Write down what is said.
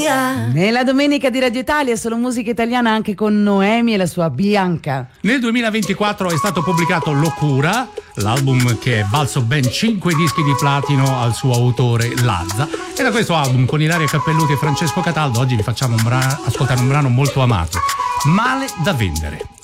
via. Nella domenica di Radio Italia solo musica italiana anche con Noemi e la sua Bianca. Nel 2024 è stato pubblicato Locura, l'album che è valso ben 5 dischi di platino al suo autore Lazza, e da questo album con Ilaria Cappelluti e Francesco Cataldo oggi vi facciamo ascoltare un brano molto amato, Male da vendere.